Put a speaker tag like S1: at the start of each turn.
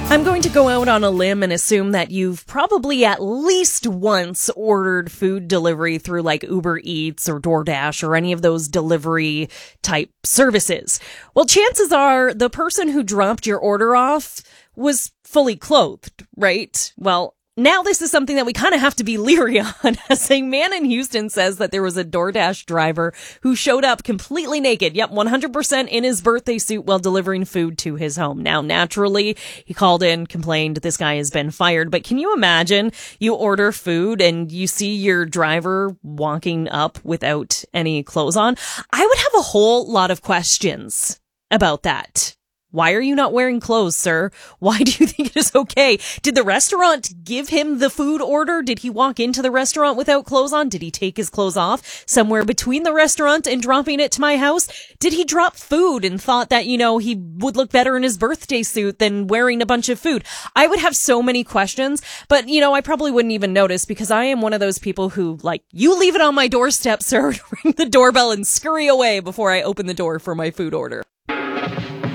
S1: I'm going to go out on a limb and assume that you've probably at least once ordered food delivery through like Uber Eats or DoorDash or any of those delivery type services. Well, chances are the person who dropped your order off was fully clothed, right? Well, now this is something that we kind of have to be leery on, as a man in Houston says that there was a DoorDash driver who showed up completely naked, 100% in his birthday suit while delivering food to his home. Now, naturally, he called in, complained, this guy has been fired. But can you imagine you order food and you see your driver walking up without any clothes on? I would have a whole lot of questions about that. Why are you not wearing clothes, sir? Why do you think it is okay? Did the restaurant give him the food order? Did he walk into the restaurant without clothes on? Did he take his clothes off somewhere between the restaurant and dropping it to my house? Did he drop food and thought that, he would look better in his birthday suit than wearing a bunch of food? I would have so many questions, but, I probably wouldn't even notice because I am one of those people who, you leave it on my doorstep, sir, ring the doorbell and scurry away before I open the door for my food order.